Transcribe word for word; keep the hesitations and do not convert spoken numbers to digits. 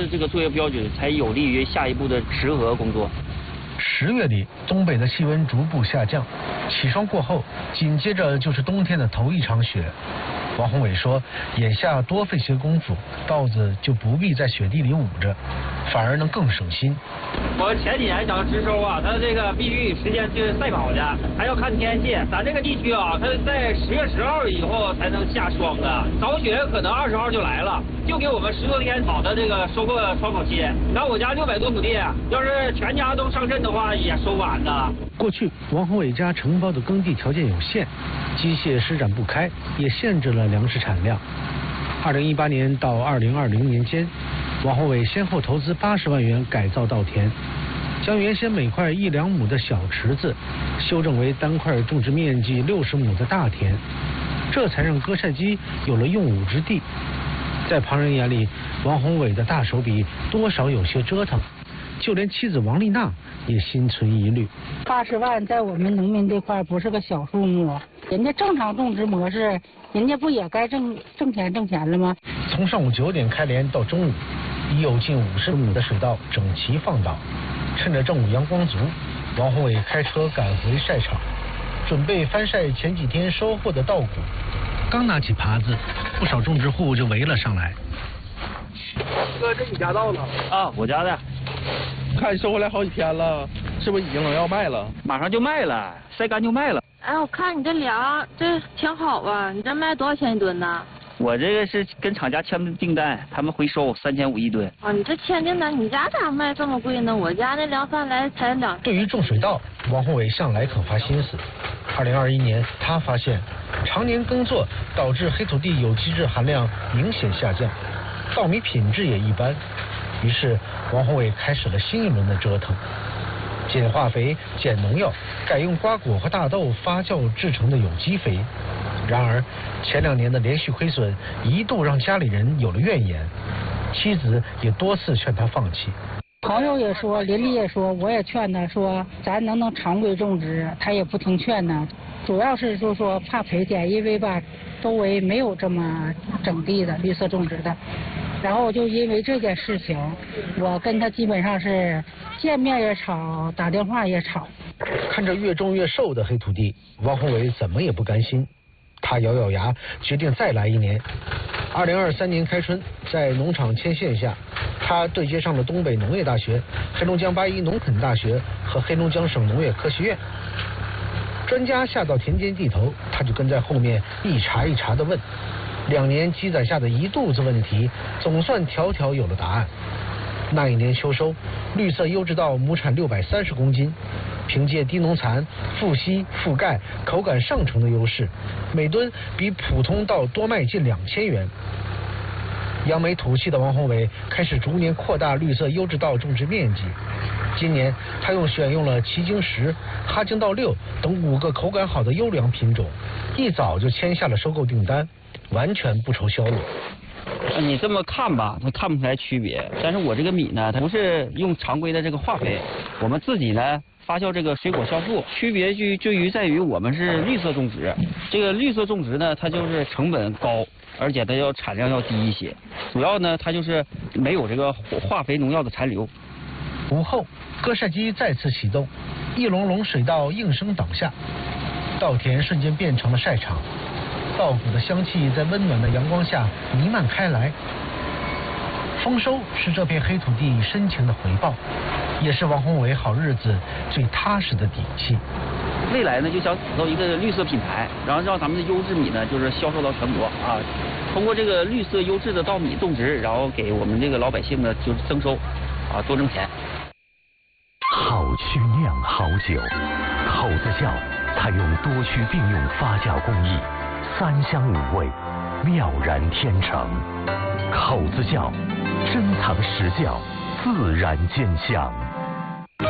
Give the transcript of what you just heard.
的这个作业标准，才有利于下一步的持河工作。 十月里，东北的气温逐步下降，起霜过后，紧接着就是冬天的头一场雪。王宏伟说，眼下多费些功夫，稻子就不必在雪地里捂着，反而能更省心。 我前几年想植收啊，它这个必须时间就是赛跑的，还要看天气。咱这个地区啊，它在十月十号以后才能下霜的，早雪可能二十号就来了，就给我们十多天好的这个收获窗口期。你看我家六百多亩地，要是全家都上阵的话，也收不完的。 过去王宏伟家承包的耕地条件有限，机械施展不开，也限制了粮食产量。二零一八年到二零二零年间，王宏伟先后投资八十万元改造稻田，将原先每块一两亩的小池子修正为单块种植面积六十亩的大田，这才让割晒机有了用武之地。在旁人眼里，王宏伟的大手笔多少有些折腾，就连妻子王丽娜也心存疑虑。 八十万在我们农民这块不是个小数目，人家正常种植模式，人家不也该挣挣钱挣钱了吗？ 从上午九点开镰到中午，已有近五十亩的水稻整齐放倒。趁着正午阳光足，王宏伟开车赶回晒场，准备翻晒前几天收获的稻谷。刚拿起耙子，不少种植户就围了上来。 哥，这你家稻呢？ 啊，我家的。 看收回来好几天了，是不是已经能要卖了？ 马上就卖了，晒干就卖了。 哎，我看你这粮这挺好啊，你这卖多少钱一吨呢？ 我这个是跟厂家签的订单，他们回收三千五一吨。 啊，你这签订单，你家咋卖这么贵呢？我家那粮贩来才两。 对于种水稻，王宏伟向来肯花心思。二零二一年，他发现常年耕作导致黑土地有机质含量明显下降，稻米品质也一般。于是，王宏伟开始了新一轮的折腾，减化肥、减农药，改用瓜果和大豆发酵制成的有机肥。然而，前两年的连续亏损一度让家里人有了怨言，妻子也多次劝他放弃。 朋友也说，邻里也说，我也劝他说，咱能不能常规种植，他也不听劝呢。主要是说说怕赔钱，因为吧，周围没有这么整地的绿色种植的。然后就因为这件事情，我跟他基本上是见面也吵，打电话也吵。 看着越种越瘦的黑土地，王宏伟怎么也不甘心，他咬咬牙，决定再来一年。二零二三年开春，在农场牵线下，他对接上了东北农业大学、黑龙江八一农垦大学和黑龙江省农业科学院。专家下到田间地头，他就跟在后面一茬一茬的问。两年积攒下的一肚子问题，总算条条有了答案。那一年秋收，绿色优质稻亩产六百三十公斤，凭借低农残、富硒、富钙、口感上乘的优势，每吨比普通稻多卖近两千元。扬眉吐气的王宏伟开始逐年扩大绿色优质稻种植面积。今年，他又选用了奇经十、哈京稻六等五个口感好的优良品种，一早就签下了收购订单，完全不愁销路。 你这么看吧，它看不出来区别。但是我这个米呢，它不是用常规的这个化肥，我们自己呢发酵这个水果酵素，区别就就于在于我们是绿色种植。这个绿色种植呢，它就是成本高，而且它要产量要低一些。主要呢，它就是没有这个化肥农药的残留。 午后，割晒机再次启动，一笼笼水稻应声倒下，稻田瞬间变成了晒场。稻谷的香气在温暖的阳光下弥漫开来。丰收是这片黑土地深情的回报，也是王宏伟好日子最踏实的底气。 未来呢，就想打造一个绿色品牌，然后让咱们的优质米呢，就是销售到全国啊。通过这个绿色优质的稻米种植，然后给我们这个老百姓呢，就是增收，啊，多挣钱。 好曲酿好酒，口子窖采用多区并用发酵工艺，三香五味，妙然天成。口子窖珍藏实窖，自然见香。